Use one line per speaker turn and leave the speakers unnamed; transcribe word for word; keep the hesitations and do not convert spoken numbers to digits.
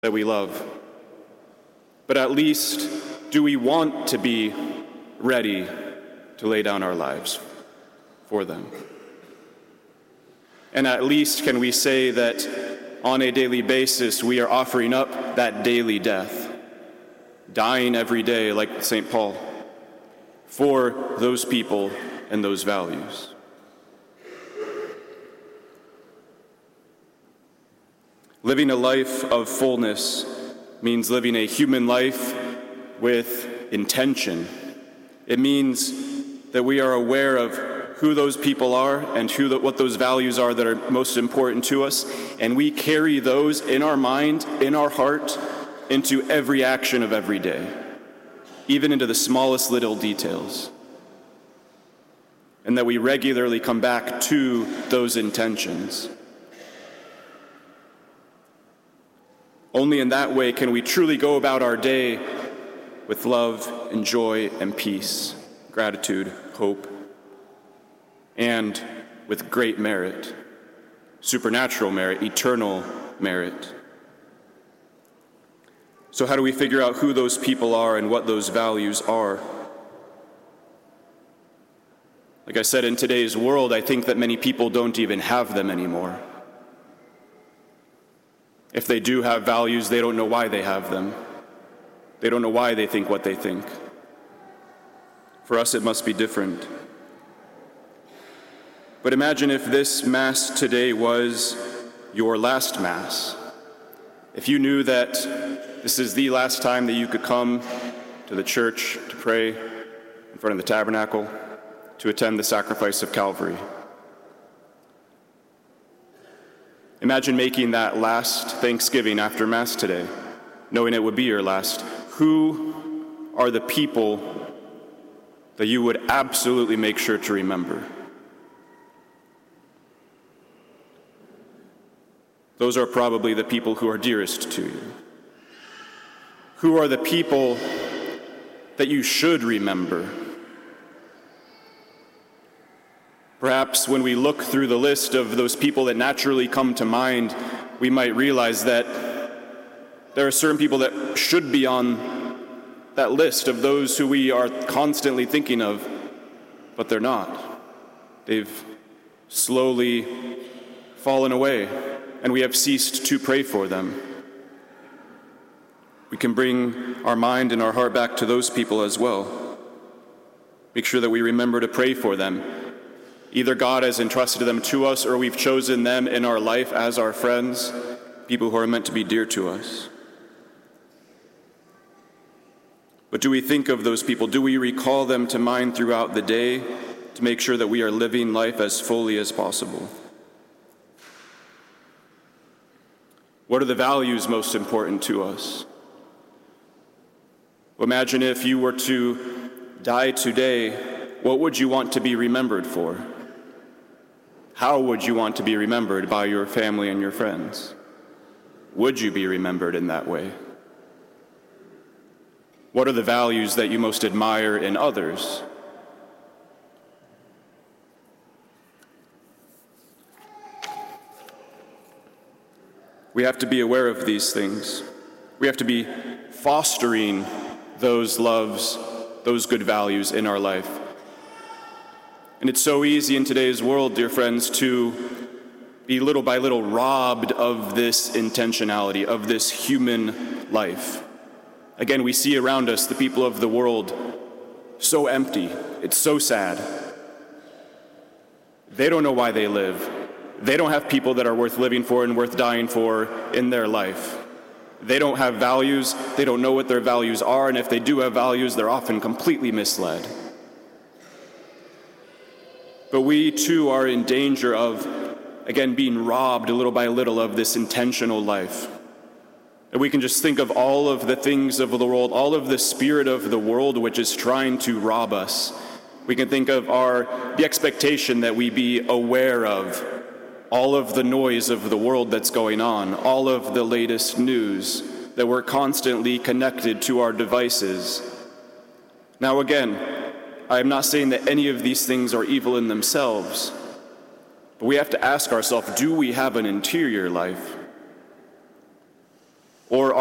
that we love. But at least, do we want to be ready to lay down our lives for them? And at least can we say that on a daily basis we are offering up that daily death, dying every day like Saint Paul, for those people and those values. Living a life of fullness means living a human life with intention. It means that we are aware of who those people are and who the, what those values are that are most important to us, and we carry those in our mind, in our heart, into every action of every day, even into the smallest little details. And that we regularly come back to those intentions. Only in that way can we truly go about our day with love and joy and peace, gratitude, hope, and with great merit, supernatural merit, eternal merit. So how do we figure out who those people are and what those values are? Like I said, in today's world, I think that many people don't even have them anymore. If they do have values, they don't know why they have them. They don't know why they think what they think. For us, it must be different. But imagine if this Mass today was your last Mass. If you knew that this is the last time that you could come to the church to pray in front of the tabernacle, to attend the sacrifice of Calvary. Imagine making that last Thanksgiving after Mass today, knowing it would be your last. Who are the people that you would absolutely make sure to remember? Those are probably the people who are dearest to you. Who are the people that you should remember? Perhaps when we look through the list of those people that naturally come to mind, we might realize that there are certain people that should be on that list of those who we are constantly thinking of, but they're not. They've slowly fallen away, and we have ceased to pray for them. We can bring our mind and our heart back to those people as well. Make sure that we remember to pray for them. Either God has entrusted them to us, or we've chosen them in our life as our friends, people who are meant to be dear to us. But do we think of those people? Do we recall them to mind throughout the day to make sure that we are living life as fully as possible? What are the values most important to us? Imagine if you were to die today, what would you want to be remembered for? How would you want to be remembered by your family and your friends? Would you be remembered in that way? What are the values that you most admire in others? We have to be aware of these things. We have to be fostering those loves, those good values in our life. And it's so easy in today's world, dear friends, to be little by little robbed of this intentionality, of this human life. Again, we see around us the people of the world so empty. It's so sad. They don't know why they live. They don't have people that are worth living for and worth dying for in their life. They don't have values. They don't know what their values are, and if they do have values, they're often completely misled. But we too are in danger of, again, being robbed little by little of this intentional life. And we can just think of all of the things of the world, all of the spirit of the world which is trying to rob us. We can think of our the expectation that we be aware of all of the noise of the world that's going on, all of the latest news, that we're constantly connected to our devices. Now again, I am not saying that any of these things are evil in themselves, but we have to ask ourselves, do we have an interior life? Or